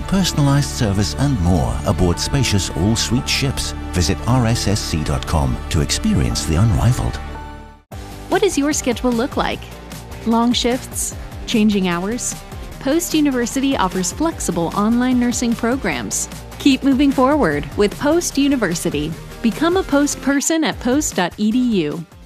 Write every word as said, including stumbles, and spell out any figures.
personalized service and more aboard spacious all-suite ships. Visit r s s c dot com to experience the unrivaled. What does your schedule look like? Long shifts? Changing hours? Post University offers flexible online nursing programs. Keep moving forward with Post University. Become a Post person at post dot e d u.